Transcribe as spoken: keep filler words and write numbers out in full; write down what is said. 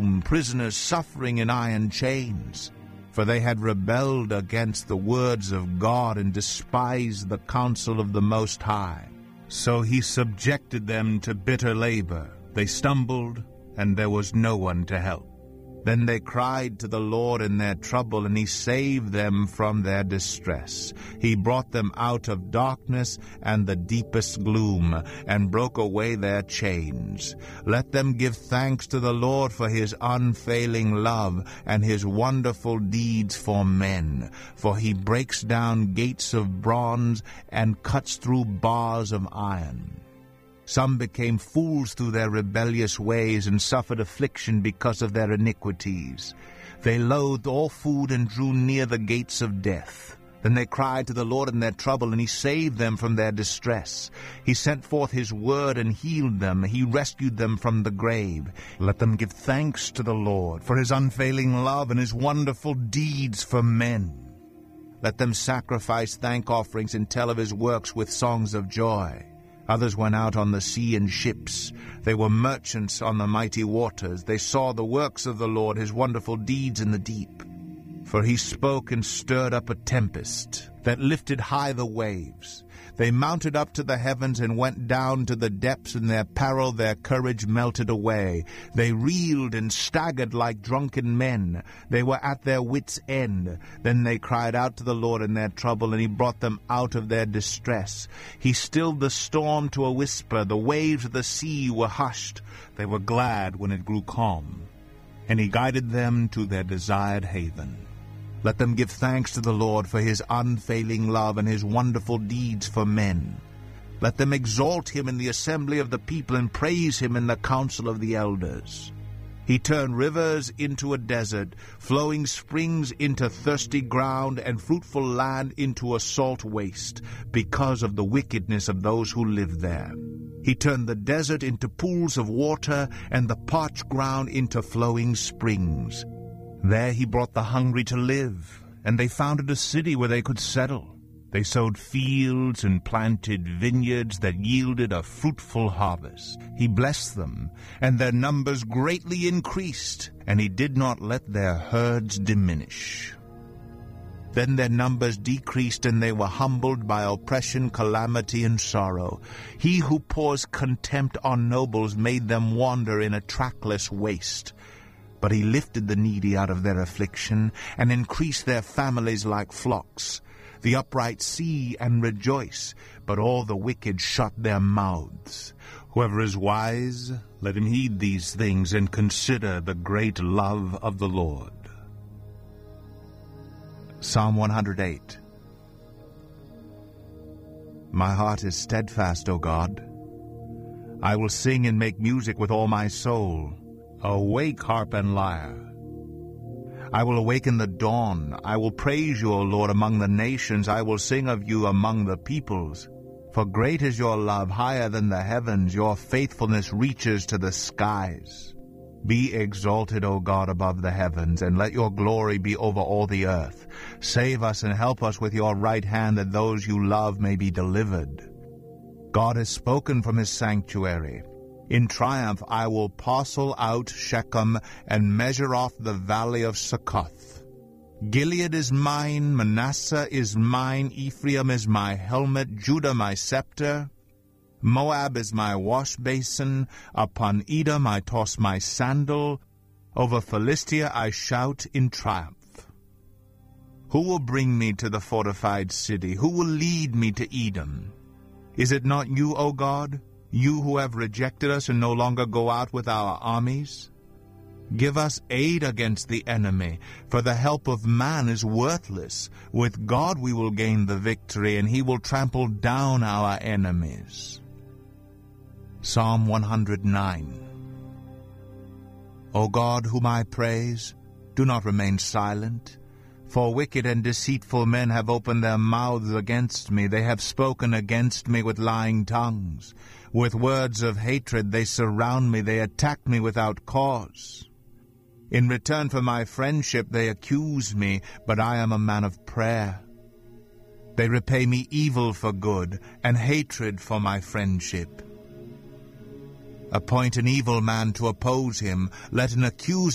gloom, prisoners suffering in iron chains. For they had rebelled against the words of God and despised the counsel of the Most High. So he subjected them to bitter labor. They stumbled, and there was no one to help. Then they cried to the Lord in their trouble, and he saved them from their distress. He brought them out of darkness and the deepest gloom, and broke away their chains. Let them give thanks to the Lord for his unfailing love and his wonderful deeds for men. For he breaks down gates of bronze and cuts through bars of iron. Some became fools through their rebellious ways and suffered affliction because of their iniquities. They loathed all food and drew near the gates of death. Then they cried to the Lord in their trouble, and he saved them from their distress. He sent forth his word and healed them. He rescued them from the grave. Let them give thanks to the Lord for his unfailing love and his wonderful deeds for men. Let them sacrifice thank offerings and tell of his works with songs of joy. Others went out on the sea in ships. They were merchants on the mighty waters. They saw the works of the Lord, his wonderful deeds in the deep. For he spoke and stirred up a tempest that lifted high the waves. They mounted up to the heavens and went down to the depths. In their peril their courage melted away. They reeled and staggered like drunken men. They were at their wits' end. Then they cried out to the Lord in their trouble, and he brought them out of their distress. He stilled the storm to a whisper. The waves of the sea were hushed. They were glad when it grew calm. And he guided them to their desired haven. Let them give thanks to the Lord for his unfailing love and his wonderful deeds for men. Let them exalt him in the assembly of the people and praise him in the council of the elders. He turned rivers into a desert, flowing springs into thirsty ground, and fruitful land into a salt waste, because of the wickedness of those who live there. He turned the desert into pools of water, and the parched ground into flowing springs. There he brought the hungry to live, and they founded a city where they could settle. They sowed fields and planted vineyards that yielded a fruitful harvest. He blessed them, and their numbers greatly increased, and he did not let their herds diminish. Then their numbers decreased, and they were humbled by oppression, calamity, and sorrow. He who pours contempt on nobles made them wander in a trackless waste. But he lifted the needy out of their affliction, and increased their families like flocks. The upright see and rejoice, but all the wicked shut their mouths. Whoever is wise, let him heed these things, and consider the great love of the Lord. Psalm one hundred eight. My heart is steadfast, O God. I will sing and make music with all my soul. Awake, harp and lyre. I will awaken the dawn. I will praise you, O Lord, among the nations. I will sing of you among the peoples. For great is your love, higher than the heavens. Your faithfulness reaches to the skies. Be exalted, O God, above the heavens, and let your glory be over all the earth. Save us and help us with your right hand, that those you love may be delivered. God has spoken from his sanctuary. In triumph I will parcel out Shechem and measure off the valley of Succoth. Gilead is mine, Manasseh is mine, Ephraim is my helmet, Judah my scepter. Moab is my wash basin, upon Edom I toss my sandal, over Philistia I shout in triumph. Who will bring me to the fortified city? Who will lead me to Edom? Is it not you, O God? You who have rejected us and no longer go out with our armies? Give us aid against the enemy, for the help of man is worthless. With God we will gain the victory, and he will trample down our enemies. Psalm one hundred nine. O God, whom I praise, do not remain silent. For wicked and deceitful men have opened their mouths against me. They have spoken against me with lying tongues. With words of hatred they surround me. They attack me without cause. In return for my friendship they accuse me, but I am a man of prayer. They repay me evil for good, and hatred for my friendship. Appoint an evil man to oppose him. Let an accuser